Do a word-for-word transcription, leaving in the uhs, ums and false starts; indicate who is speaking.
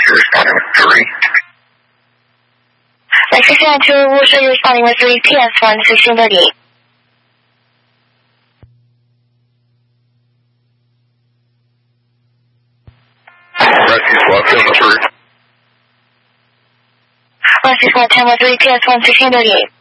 Speaker 1: You're responding with three.
Speaker 2: Mexican two, Worcester, you're responding with three, P S one, sixteen thirty-eight.
Speaker 1: Rescue Squad ten with three.
Speaker 2: Rescue Squad ten with three, P S one, sixteen thirty-eight.